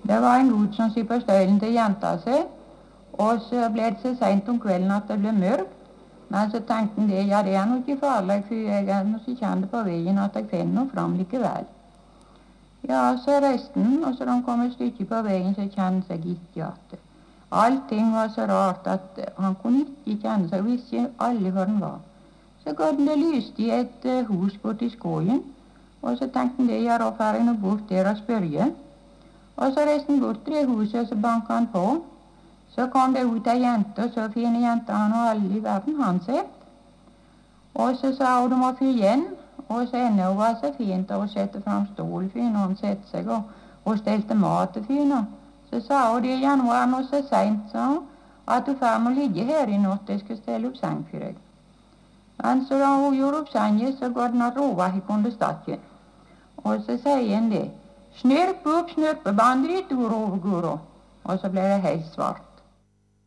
Det var en gutt som sitter på støylen til jenta si, og så ble det så sent om kvelden at det ble mørkt. Men så tenkte han det, ja det er nå ikke farlig, for jeg er nå så kjent på veien at jeg finner noe fram likevel. Ja, så reiste han, og så da han kom et stykke på veien, så kjente han seg ikke igjen. Allting var så rart at han kunne ikke kjenne seg, og visste ikke alle hvor han var. Så ga den det lyste i et hus borti skogen, og så tenkte han det, ja da får jeg nå bort der og spørre. Og så reiste han bort til det huset, og så banket han på. Så kom det ut ei jente, og så fine jente han og alle i verden han sett. Og så sa hun du må få igjen, og så ennå hun var så fint å sette fram stol for henne, og hun sette seg og stelte mat for henne. Så sa hun det, ja nå er nå så sent, sa hun, at du får må ligge her i natt, jeg skal stelle opp seng for deg. Men så da hun gjorde opp sengen, så går den og roa i kondestakken. Og så sier han det, snurp opp, snurpebandrit, ord over guro. Og så ble det helt svart.